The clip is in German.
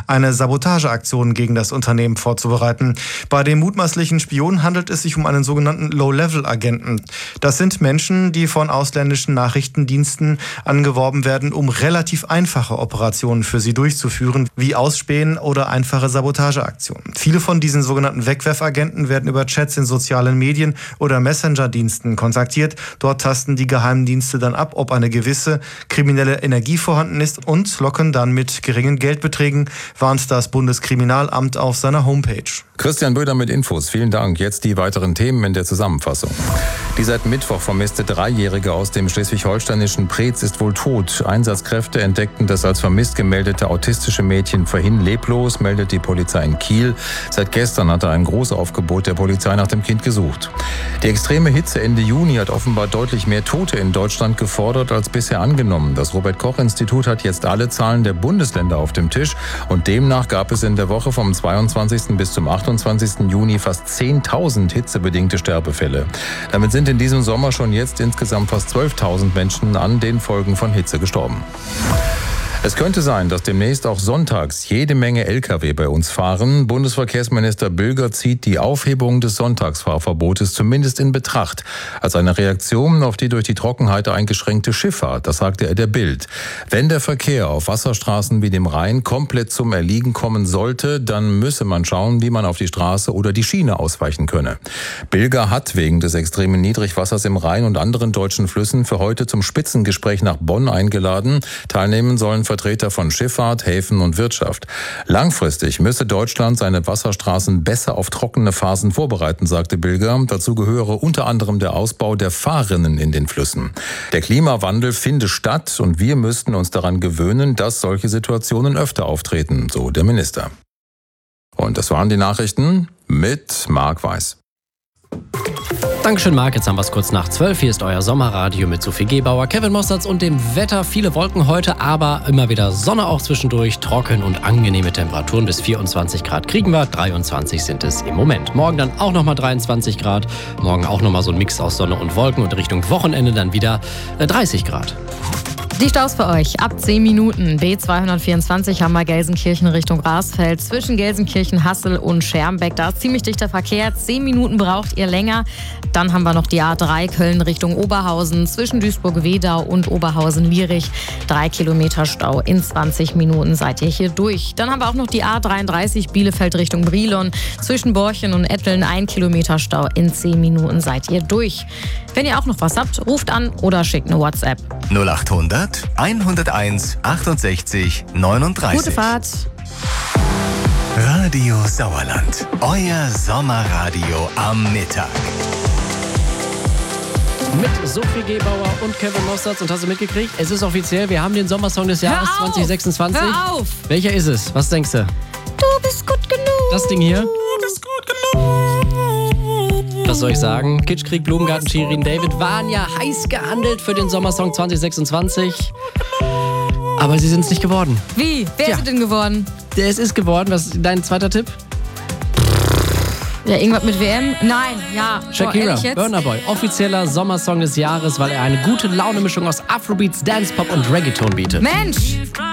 eine Sabotageaktion gegen das Unternehmen vorzubereiten. Bei dem mutmaßlichen Spion handelt es sich um einen sogenannten Low-Level-Agenten. Das sind Menschen, die von ausländischen Nachrichtendiensten angeworben werden, um relativ einfache Operationen für sie durchzuführen, wie Ausspähen oder einfache Sabotageaktionen. Viele von diesen sogenannten Wegwerfagenten werden über Chats in sozialen Medien oder Messenger-Diensten kontaktiert. Dort tasten die Geheimdienste dann ab, ob eine gewisse kriminelle Energie vorhanden ist und locken dann mit geringen Geldbeträgen, warnt das Bundeskriminalamt auf seiner Homepage. Christian Böder mit Infos. Vielen Dank. Jetzt die weiteren Themen in der Zusammenfassung. Die seit Mittwoch vermisste Dreijährige aus dem schleswig-holsteinischen Preetz ist wohl tot. Einsatzkräfte entdeckten das als vermisst gemeldete autistische Mädchen vorhin leblos, meldet die Polizei in Kiel. Seit gestern hatte ein Großaufgebot der Polizei nach dem Kind gesucht. Die extreme Hitze Ende Juni hat offenbar deutlich mehr Tote in Deutschland gefordert als bisher angenommen. Das Robert-Koch-Institut hat jetzt alle Zahlen der Bundesländer auf dem Tisch und demnach gab es in der Woche vom 22. bis zum 28. Juni fast 10.000 hitzebedingte Sterbefälle. Damit sind in diesem Sommer schon jetzt insgesamt fast 12.000 Menschen an den Folgen von Hitze gestorben. Es könnte sein, dass demnächst auch sonntags jede Menge Lkw bei uns fahren. Bundesverkehrsminister Bilger zieht die Aufhebung des Sonntagsfahrverbotes zumindest in Betracht. Als eine Reaktion auf die durch die Trockenheit eingeschränkte Schifffahrt, das sagte er der Bild. Wenn der Verkehr auf Wasserstraßen wie dem Rhein komplett zum Erliegen kommen sollte, dann müsse man schauen, wie man auf die Straße oder die Schiene ausweichen könne. Bilger hat wegen des extremen Niedrigwassers im Rhein und anderen deutschen Flüssen für heute zum Spitzengespräch nach Bonn eingeladen. Teilnehmen sollen Vertreter von Schifffahrt, Häfen und Wirtschaft. Langfristig müsse Deutschland seine Wasserstraßen besser auf trockene Phasen vorbereiten, sagte Bilger. Dazu gehöre unter anderem der Ausbau der Fahrrinnen in den Flüssen. Der Klimawandel finde statt und wir müssten uns daran gewöhnen, dass solche Situationen öfter auftreten, so der Minister. Und das waren die Nachrichten mit Marc Weiß. Dankeschön, Marc. Jetzt haben wir es kurz nach 12. Hier ist euer Sommerradio mit Sophie Gebauer, Kevin Mossertz und dem Wetter. Viele Wolken heute, aber immer wieder Sonne auch zwischendurch. Trocken und angenehme Temperaturen. Bis 24 Grad kriegen wir. 23 sind es im Moment. Morgen dann auch nochmal 23 Grad. Morgen auch nochmal so ein Mix aus Sonne und Wolken. Und Richtung Wochenende dann wieder 30 Grad. Die Staus für euch ab 10 Minuten. B224 haben wir Gelsenkirchen Richtung Rasfeld. Zwischen Gelsenkirchen, Hassel und Schermbeck. Da ist ziemlich dichter Verkehr. 10 Minuten braucht ihr länger. Dann haben wir noch die A3 Köln Richtung Oberhausen. Zwischen Duisburg-Wedau und Oberhausen-Lierich. 3 Kilometer Stau. In 20 Minuten seid ihr hier durch. Dann haben wir auch noch die A33 Bielefeld Richtung Brilon. Zwischen Borchen und Etteln 1 Kilometer Stau. In 10 Minuten seid ihr durch. Wenn ihr auch noch was habt, ruft an oder schickt eine WhatsApp. 0800 101 68 39. Gute Fahrt. Radio Sauerland. Euer Sommerradio am Mittag. Mit Sophie Gebauer und Kevin Mossertz. Und hast du mitgekriegt? Es ist offiziell, wir haben den Sommersong des Jahres 2026. Hör auf! Welcher ist es? Was denkst du? Du bist gut genug. Das Ding hier? Du bist gut genug. Was soll ich sagen? Kitschkrieg, Blumengarten, Shirin David waren ja heiß gehandelt für den Sommersong 2026. Aber sie sind es nicht geworden. Wie? Wer ist es denn geworden? Es ist geworden. Was ist dein zweiter Tipp? Ja, irgendwas mit WM? Nein, ja. Shakira, Burna Boy. Offizieller Sommersong des Jahres, weil er eine gute Laune-Mischung aus Afrobeats, Dance-Pop und Reggaeton bietet. Mensch!